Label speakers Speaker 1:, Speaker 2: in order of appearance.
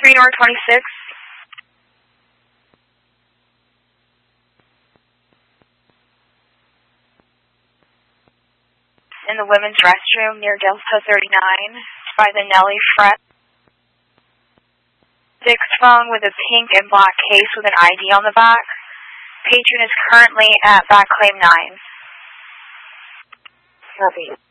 Speaker 1: 3 North 26. In the women's restroom near Delta 39 by the Nelly Fret. Dick's phone with a pink and black case with an ID on the back. Patron is currently at back claim 9.
Speaker 2: Copy.